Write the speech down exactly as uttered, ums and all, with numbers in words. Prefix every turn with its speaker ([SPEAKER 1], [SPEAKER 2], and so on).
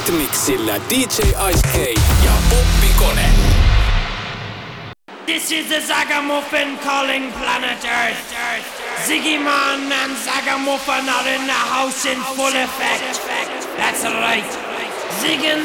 [SPEAKER 1] Hitmixillä D J Ice K ja Oppikone.
[SPEAKER 2] This is the Zagamuffin calling planet Earth. Ziggy Man and Zagamuffin are in the house in full effect. That's right. Ziggin